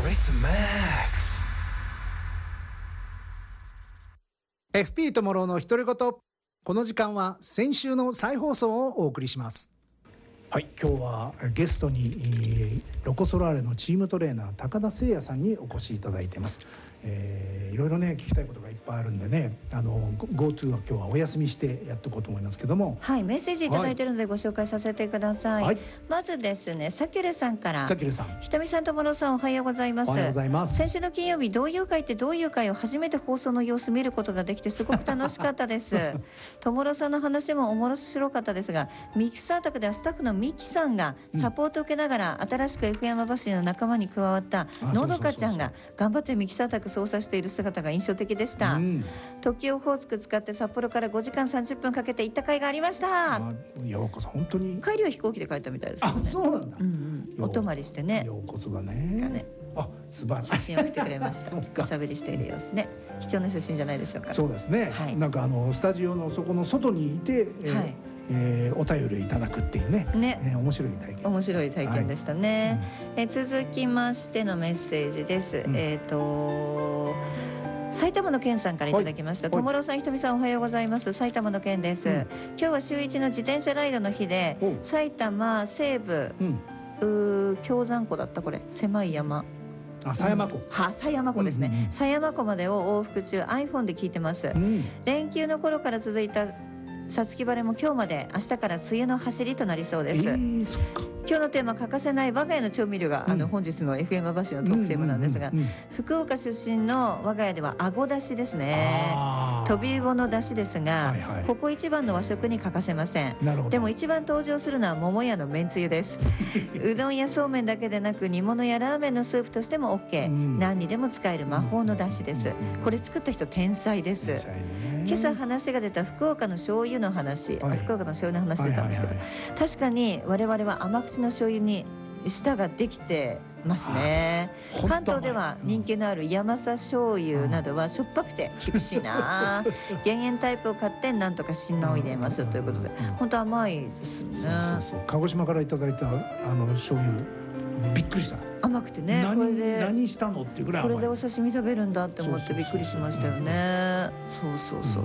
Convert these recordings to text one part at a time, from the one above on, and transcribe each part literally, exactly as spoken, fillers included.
エフピー トモローの独り言。この時間は先週の再放送をお送りします。はい、今日はゲストにロコ・ソラーレのチームトレーナー高田誠也さんにお越しいただいています。えー、いろいろね聞きたいことがいっぱいあるんでね、あの GoTo は今日はお休みしてやっていこうと思いますけども、 はい、メッセージいただいているのでご紹介させてください、はい、まずですね、サキュレさんから。 サキュレさん、 ひとみさんともろさん、おはようございます。 おはようございます。 先週の金曜日、同友会ってどういう会を初めて放送の様子見ることができてすごく楽しかったですともろさんの話も面白かったですが、ミキサー宅ではスタッフのミキさんがサポートを受けながら、うん、新しく エフエム 橋の仲間に加わったのどかちゃんが頑張ってミキサー宅操作している姿が印象的でした、うん、時をオホーツク使って札幌からごじかんさんじゅっぷんかけて行った会がありました。 ようこそ。本当に帰りは飛行機で帰ったみたいですけどね。 あ、そうなんだ、 うんうん、お泊まりしてね。 ようこそだ ね, ねあ、素晴らしい。 写真を送ってくれましたおしゃべりしている様子ね。貴重な写真じゃないでしょうか。 そうですね、はい、なんかあのスタジオのそこの外にいて、えーはい、えー、お便りいただくっていうね、ね、えー、面白い体験面白い体験でしたね、はい、うん、えー、続きましてのメッセージです、うん、えっ、ー、と埼玉の県さんからいただきました。ともろさん、ひとみさん、おはようございます。埼玉の県です、うん、今日は週一の自転車ライドの日で、埼玉西部、うん、う京山湖だった。これ狭い山、 あ、狭山湖、うん、 は狭山湖ですね、うんうん、狭山湖までを往復中 iPhone で聞いてます、うん、連休の頃から続いたさつき晴れも今日まで、明日から梅雨の走りとなりそうです、えー、そっか。今日のテーマ、欠かせない我が家の調味料が、うん、あの本日の エフエム 橋のトークテーマなんですが、福岡出身の我が家ではあごだしですね。飛び魚のだしですが、はいはい、ここ一番の和食に欠かせません。でも一番登場するのは桃屋のめんつゆですうどんやそうめんだけでなく、煮物やラーメンのスープとしても OK、うん、何にでも使える魔法のだしです。これ作った人天才です。今朝話が出た福岡の醤油の話、はい、福岡の醤油の話出たんですけど、はいはいはい、確かに我々は甘口の醤油に舌ができてますね。関東では人気のある山佐醤油などはしょっぱくて厳しいな減塩タイプを買ってなんとかしのいでいますということで、本当甘いですね。そうそうそう、鹿児島からいただいたあの醤油、びっくりした。甘くてね、 何これで何したのっていうぐらい甘い。 これでお刺身食べるんだって思ってびっくりしましたよね。そうそうそう、うん、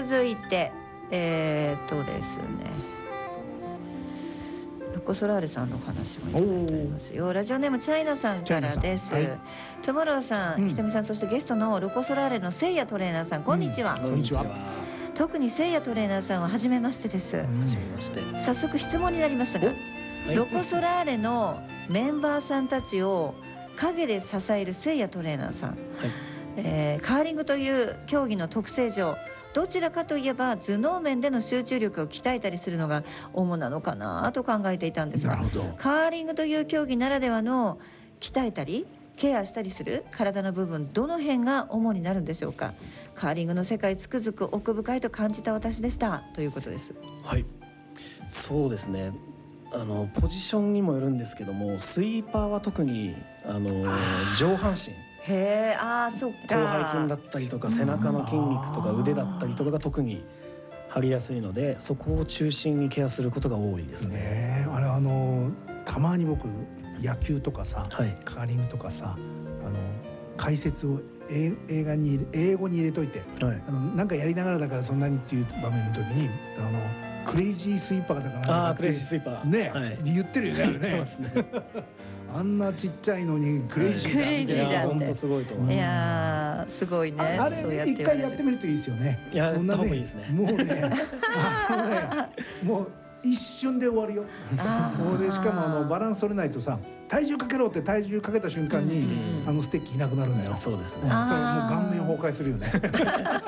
続いてえー、っとですね、ロコ・ソラーレさんのお話もいただいておりますよ。ラジオネームチャイナさんからです。トモローさん、うん、ひとみさん、そしてゲストのロコ・ソラーレのせいやトレーナーさん、こんにちは、うん、 こんにちは。 特にせいやトレーナーさんは初めましてです、うん、初めまして。早速質問になりますが、ロコ・ソラーレのメンバーさんたちを陰で支えるせいやトレーナーさん、はい、えー、カーリングという競技の特性上、どちらかといえば頭脳面での集中力を鍛えたりするのが主なのかなと考えていたんですが、カーリングという競技ならではの鍛えたりケアしたりする体の部分、どの辺が主になるんでしょうか。カーリングの世界つくづく奥深いと感じた私でしたということです。 はい、そうですね、あのポジションにもよるんですけども、スイーパーは特にあの上半身、 へー、あー、そっか、 広背筋だったりとか背中の筋肉とか腕だったりとかが特に張りやすいので、そこを中心にケアすることが多いですね。 ね、あれあのたまに僕野球とかさ、はい、カーリングとかさ、あの解説を映画に英語に入れといて、はい、あのなんかやりながらだからそんなにっていう場面の時に、あのクレイジースイーパーだからあークレイジースイーパーね、 はい、 言ってるよね、あれねあんなちっちゃいのにクレイジーだ、 クレイジーだって、 本当すごいと思います。 いやー、すごいね。 あれね、一回やってみるといいですよね。 いや、やった方がいいですね。 もうね、あのね、もう一瞬で終わるよ。もうでしかもあのバランス取れないとさ、体重かけろって体重かけた瞬間に、あのステッキいなくなるのよ。 そうですね。 それもう顔面崩壊するよね